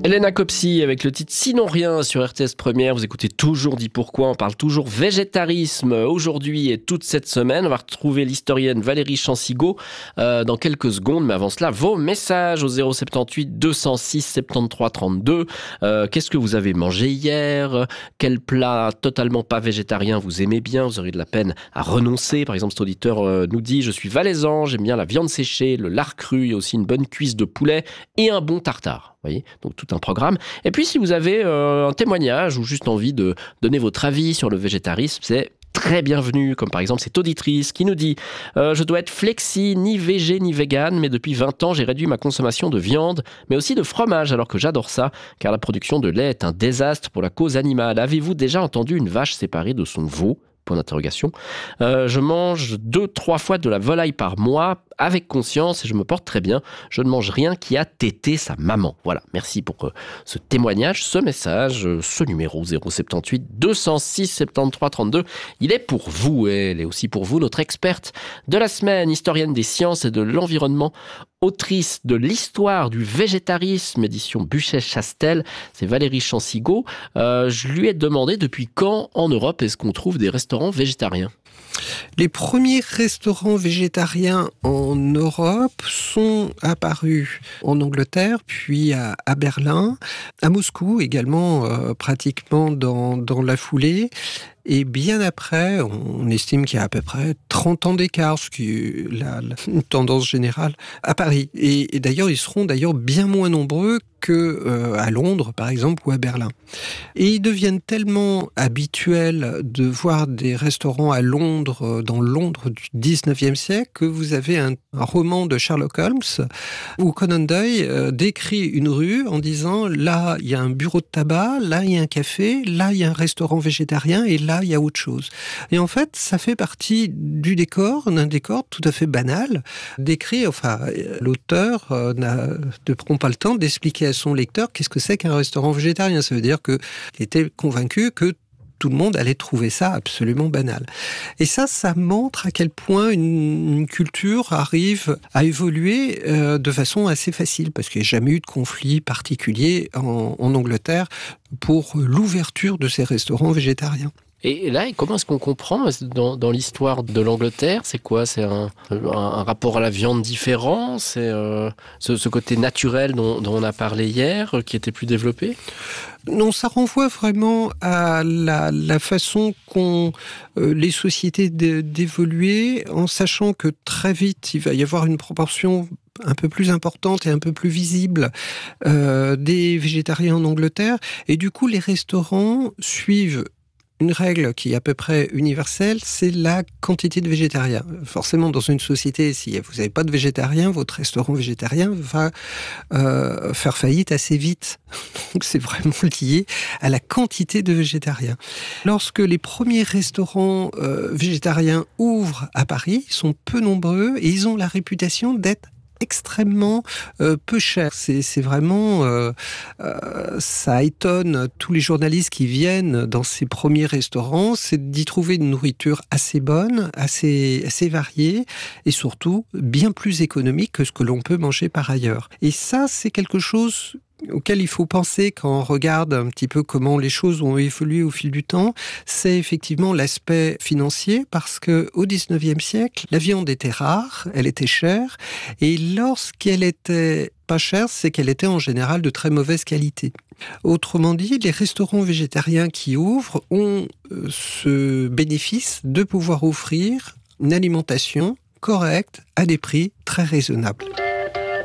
Elena Copsi avec le titre Sinon Rien sur RTS Première. Vous écoutez toujours Dis Pourquoi. On parle toujours végétarisme aujourd'hui et toute cette semaine. On va retrouver l'historienne Valérie Chansigaud dans quelques secondes. Mais avant cela, vos messages au 078 206 73 32. Qu'est-ce que vous avez mangé hier? Quel plat totalement pas végétarien vous aimez bien? Vous aurez de la peine à renoncer. Par exemple, cet auditeur nous dit: je suis valaisan, j'aime bien la viande séchée, le lard cru et aussi une bonne cuisse de poulet et un bon tartare. Vous voyez, donc tout un programme. Et puis si vous avez un témoignage ou juste envie de donner votre avis sur le végétarisme, c'est très bienvenu, comme par exemple cette auditrice qui nous dit je dois être flexi, ni végé ni vegan, mais depuis 20 ans j'ai réduit ma consommation de viande, mais aussi de fromage, alors que j'adore ça, car la production de lait est un désastre pour la cause animale. Avez-vous déjà entendu une vache séparée de son veau ? Point d'interrogation. Je mange 2-3 fois de la volaille par mois avec conscience et je me porte très bien. Je ne mange rien qui a tété sa maman. Voilà, merci pour ce témoignage, ce message, ce numéro 078 206 73 32. Il est pour vous et elle est aussi pour vous, notre experte de la semaine, historienne des sciences et de l'environnement, autrice de l'histoire du végétarisme, édition Buchet-Chastel, c'est Valérie Chansigaud. Je lui ai demandé depuis quand en Europe est-ce qu'on trouve des restaurants végétariens. Les premiers restaurants végétariens en Europe sont apparus en Angleterre, puis à Berlin, à Moscou également, pratiquement dans la foulée. Et bien après, on estime qu'il y a à peu près 30 ans d'écart, ce qui est une tendance générale, à Paris. Et d'ailleurs, ils seront bien moins nombreux qu'à Londres, par exemple, ou à Berlin. Et ils deviennent tellement habituels de voir des restaurants à Londres, dans Londres du 19e siècle, que vous avez un roman de Sherlock Holmes où Conan Doyle décrit une rue en disant « là, il y a un bureau de tabac, là, il y a un café, là, il y a un restaurant végétarien, et là, il y a autre chose. » Et en fait, ça fait partie du décor, d'un décor tout à fait banal, décrit, l'auteur ne prend pas le temps d'expliquer à son lecteur qu'est-ce que c'est qu'un restaurant végétarien. Ça veut dire qu'il était convaincu que tout le monde allait trouver ça absolument banal. Et ça montre à quel point une culture arrive à évoluer de façon assez facile, parce qu'il n'y a jamais eu de conflit particulier en Angleterre pour l'ouverture de ces restaurants végétariens. Et là, comment est-ce qu'on comprend dans l'histoire de l'Angleterre? C'est quoi? C'est un rapport à la viande différent? C'est ce côté naturel dont on a parlé hier qui était plus développé? Non, ça renvoie vraiment à la façon qu'ont les sociétés d'évoluer, en sachant que très vite, il va y avoir une proportion un peu plus importante et un peu plus visible des végétariens en Angleterre. Et du coup, les restaurants suivent une règle qui est à peu près universelle, c'est la quantité de végétariens. Forcément, dans une société, si vous n'avez pas de végétariens, votre restaurant végétarien va faire faillite assez vite. Donc c'est vraiment lié à la quantité de végétariens. Lorsque les premiers restaurants végétariens ouvrent à Paris, ils sont peu nombreux et ils ont la réputation d'être extrêmement peu cher. C'est vraiment ça étonne tous les journalistes qui viennent dans ces premiers restaurants, c'est d'y trouver une nourriture assez bonne, assez variée et surtout bien plus économique que ce que l'on peut manger par ailleurs. Et ça, c'est quelque chose auquel il faut penser quand on regarde un petit peu comment les choses ont évolué au fil du temps, c'est effectivement l'aspect financier, parce que au 19e siècle, la viande était rare, elle était chère, et lorsqu'elle était pas chère, c'est qu'elle était en général de très mauvaise qualité. Autrement dit, les restaurants végétariens qui ouvrent ont ce bénéfice de pouvoir offrir une alimentation correcte à des prix très raisonnables.